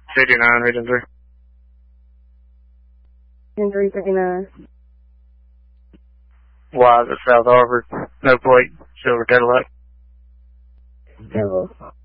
59, Region 3. Region 359. Wise at South Harvard. No plate. Silver Cadillac. Silver.